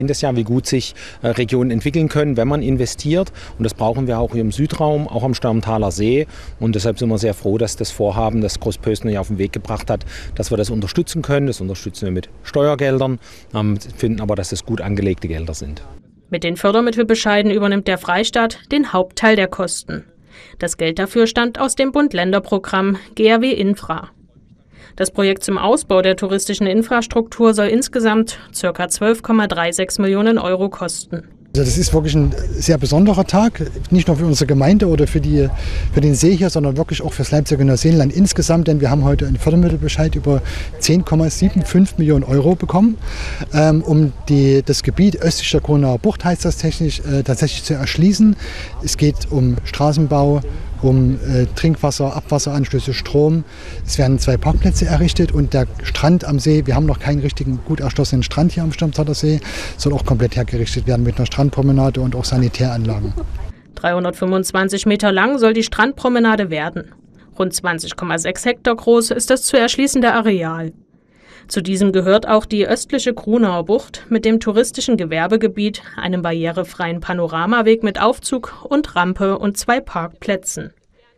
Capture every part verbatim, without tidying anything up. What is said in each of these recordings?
Das Jahr, wie gut sich äh, Regionen entwickeln können, wenn man investiert. Und das brauchen wir auch hier im Südraum, auch am Störmthaler See. Und deshalb sind wir sehr froh, dass das Vorhaben, das Großpösner hier auf den Weg gebracht hat, dass wir das unterstützen können. Das unterstützen wir mit Steuergeldern, ähm, finden aber, dass das gut angelegte Gelder sind. Mit den Fördermittelbescheiden übernimmt der Freistaat den Hauptteil der Kosten. Das Geld dafür stammt aus dem Bund-Länder-Programm G R W Infra. Das Projekt zum Ausbau der touristischen Infrastruktur soll insgesamt ca. zwölf Komma sechsunddreißig Millionen Euro kosten. Also das ist wirklich ein sehr besonderer Tag, nicht nur für unsere Gemeinde oder für, die, für den See hier, sondern wirklich auch für das Leipziger Neuseenland insgesamt, denn wir haben heute einen Fördermittelbescheid über zehn Komma fünfundsiebzig Millionen Euro bekommen, ähm, um die, das Gebiet östlich der Kronauer Bucht, heißt das technisch, äh, tatsächlich zu erschließen. Es geht um Straßenbau, um äh, Trinkwasser, Abwasseranschlüsse, Strom. Es werden zwei Parkplätze errichtet und der Strand am See, wir haben noch keinen richtigen, gut erschlossenen Strand hier am Störmthaler See, soll auch komplett hergerichtet werden mit einer Strandpromenade und auch Sanitäranlagen. dreihundertfünfundzwanzig Meter lang soll die Strandpromenade werden. Rund zwanzig Komma sechs Hektar groß ist das zu erschließende Areal. Zu diesem gehört auch die östliche Kronauer Bucht mit dem touristischen Gewerbegebiet, einem barrierefreien Panoramaweg mit Aufzug und Rampe und zwei Parkplätzen.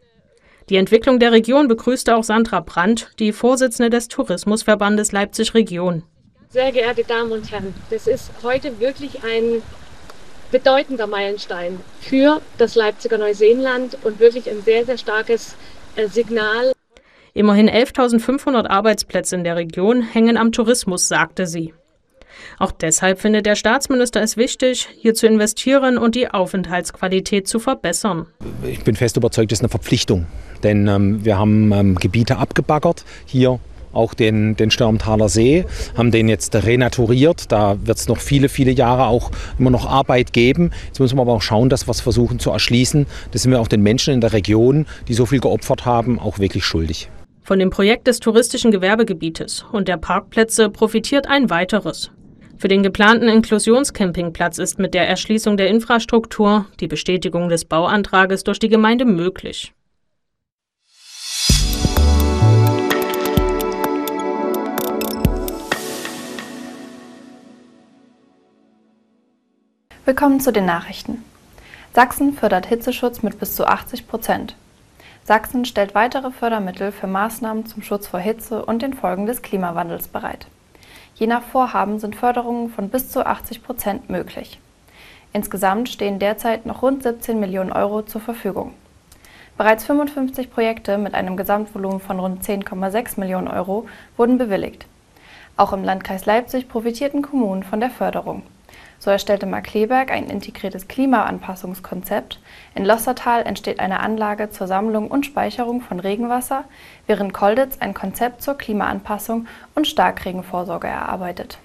Die Entwicklung der Region begrüßte auch Sandra Brandt, die Vorsitzende des Tourismusverbandes Leipzig Region. Sehr geehrte Damen und Herren, das ist heute wirklich ein bedeutender Meilenstein für das Leipziger Neuseenland und wirklich ein sehr, sehr starkes Signal. Immerhin elftausendfünfhundert Arbeitsplätze in der Region hängen am Tourismus, sagte sie. Auch deshalb findet der Staatsminister es wichtig, hier zu investieren und die Aufenthaltsqualität zu verbessern. Ich bin fest überzeugt, das ist eine Verpflichtung, denn ähm, wir haben ähm, Gebiete abgebaggert, hier auch den, den Störmthaler See, haben den jetzt renaturiert. Da wird es noch viele, viele Jahre auch immer noch Arbeit geben. Jetzt müssen wir aber auch schauen, dass wir es versuchen zu erschließen. Das sind wir auch den Menschen in der Region, die so viel geopfert haben, auch wirklich schuldig. Von dem Projekt des touristischen Gewerbegebietes und der Parkplätze profitiert ein weiteres. Für den geplanten Inklusionscampingplatz ist mit der Erschließung der Infrastruktur die Bestätigung des Bauantrages durch die Gemeinde möglich. Willkommen zu den Nachrichten. Sachsen fördert Hitzeschutz mit bis zu achtzig Prozent. Sachsen stellt weitere Fördermittel für Maßnahmen zum Schutz vor Hitze und den Folgen des Klimawandels bereit. Je nach Vorhaben sind Förderungen von bis zu achtzig Prozent möglich. Insgesamt stehen derzeit noch rund siebzehn Millionen Euro zur Verfügung. Bereits fünfundfünfzig Projekte mit einem Gesamtvolumen von rund zehn Komma sechs Millionen Euro wurden bewilligt. Auch im Landkreis Leipzig profitierten Kommunen von der Förderung. So erstellte Markkleeberg ein integriertes Klimaanpassungskonzept. In Lostertal entsteht eine Anlage zur Sammlung und Speicherung von Regenwasser, während Kolditz ein Konzept zur Klimaanpassung und Starkregenvorsorge erarbeitet.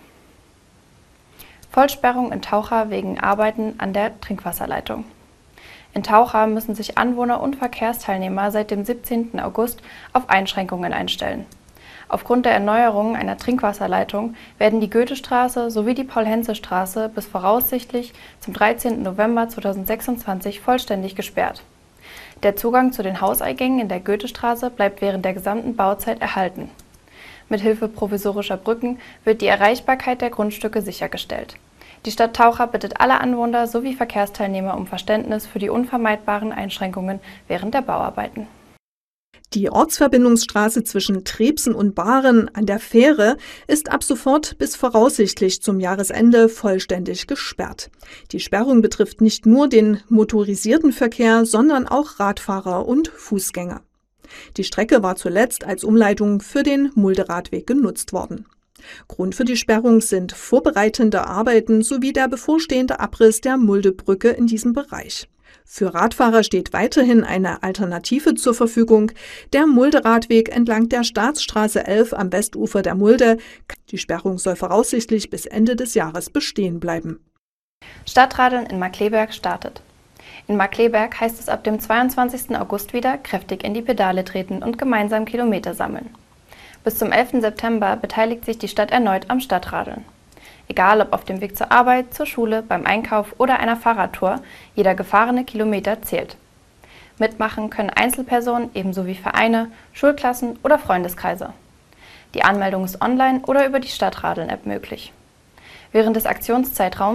Vollsperrung in Taucha wegen Arbeiten an der Trinkwasserleitung. In Taucha müssen sich Anwohner und Verkehrsteilnehmer seit dem siebzehnten August auf Einschränkungen einstellen. Aufgrund der Erneuerung einer Trinkwasserleitung werden die Goethestraße sowie die Paul-Henze-Straße bis voraussichtlich zum dreizehnten November zweitausendsechsundzwanzig vollständig gesperrt. Der Zugang zu den Hauseingängen in der Goethestraße bleibt während der gesamten Bauzeit erhalten. Mithilfe provisorischer Brücken wird die Erreichbarkeit der Grundstücke sichergestellt. Die Stadt Taucha bittet alle Anwohner sowie Verkehrsteilnehmer um Verständnis für die unvermeidbaren Einschränkungen während der Bauarbeiten. Die Ortsverbindungsstraße zwischen Trebsen und Bahren an der Fähre ist ab sofort bis voraussichtlich zum Jahresende vollständig gesperrt. Die Sperrung betrifft nicht nur den motorisierten Verkehr, sondern auch Radfahrer und Fußgänger. Die Strecke war zuletzt als Umleitung für den Mulderadweg genutzt worden. Grund für die Sperrung sind vorbereitende Arbeiten sowie der bevorstehende Abriss der Muldebrücke in diesem Bereich. Für Radfahrer steht weiterhin eine Alternative zur Verfügung, der Mulderadweg entlang der Staatsstraße elf am Westufer der Mulde. Die Sperrung soll voraussichtlich bis Ende des Jahres bestehen bleiben. Stadtradeln in Markkleeberg startet. In Markkleeberg heißt es ab dem zweiundzwanzigsten August wieder kräftig in die Pedale treten und gemeinsam Kilometer sammeln. Bis zum elften September beteiligt sich die Stadt erneut am Stadtradeln. Egal ob auf dem Weg zur Arbeit, zur Schule, beim Einkauf oder einer Fahrradtour, jeder gefahrene Kilometer zählt. Mitmachen können Einzelpersonen ebenso wie Vereine, Schulklassen oder Freundeskreise. Die Anmeldung ist online oder über die Stadtradeln-App möglich. Während des Aktionszeitraums